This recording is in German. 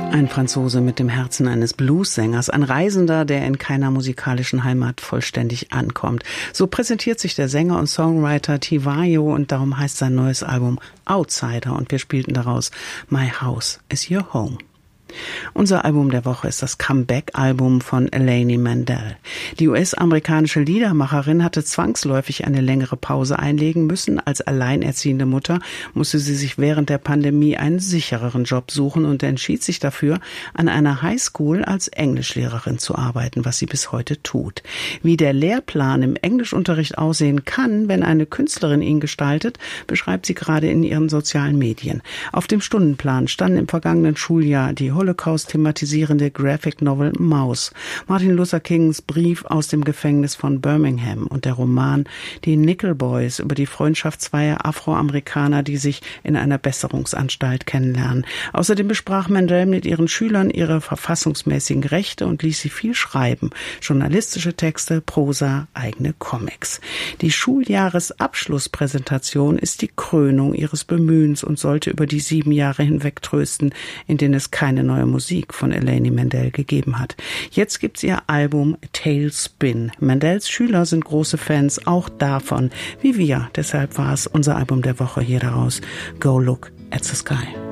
Ein Franzose mit dem Herzen eines Bluessängers, ein Reisender, der in keiner musikalischen Heimat vollständig ankommt. So präsentiert sich der Sänger und Songwriter Tiwayo und darum heißt sein neues Album Outsider und wir spielten daraus My House is Your Home. Unser Album der Woche ist das Comeback-Album von Elaine Mandel. Die US-amerikanische Liedermacherin hatte zwangsläufig eine längere Pause einlegen müssen. Als alleinerziehende Mutter musste sie sich während der Pandemie einen sichereren Job suchen und entschied sich dafür, an einer Highschool als Englischlehrerin zu arbeiten, was sie bis heute tut. Wie der Lehrplan im Englischunterricht aussehen kann, wenn eine Künstlerin ihn gestaltet, beschreibt sie gerade in ihren sozialen Medien. Auf dem Stundenplan standen im vergangenen Schuljahr die Holocaust-thematisierende Graphic Novel Maus, Martin Luther Kings Brief aus dem Gefängnis von Birmingham und der Roman Die Nickel Boys über die Freundschaft zweier Afroamerikaner, die sich in einer Besserungsanstalt kennenlernen. Außerdem besprach Mandel mit ihren Schülern ihre verfassungsmäßigen Rechte und ließ sie viel schreiben. Journalistische Texte, Prosa, eigene Comics. Die Schuljahresabschlusspräsentation ist die Krönung ihres Bemühens und sollte über die 7 Jahre hinweg trösten, in denen es keine neue Musik von Elaine Mandel gegeben hat. Jetzt gibt's ihr Album Tailspin. Mandels Schüler sind große Fans auch davon, wie wir. Deshalb war es unser Album der Woche hier daraus. Go Look at the Sky.